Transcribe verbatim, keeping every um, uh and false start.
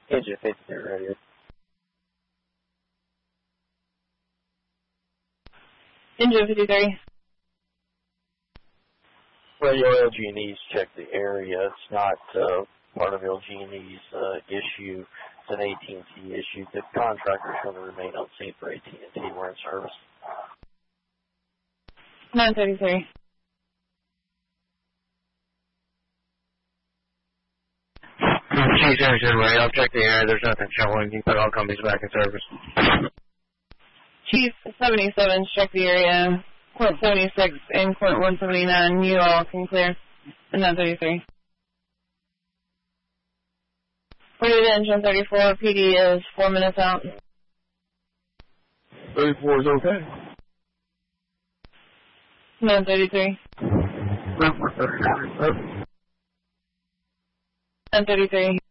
Engine fifty-three radio. Engine fifty-three. Radio L G and E's check the area. It's not uh, part of L G and E's uh, issue. It's an A T and T issue. The contractor's going to remain on scene for A T and T. We're in service. nine thirty-three. Chief Anderson, right? I'll check the area. There's nothing showing. You put all companies back in service. Chief seventy-seven, check the area. Court seventy-six and Court one seventy-nine. You all can clear. nine thirty-three. forty to engine thirty-four. P D is four minutes out. thirty-four is okay. nine thirty-three. nine thirty-three.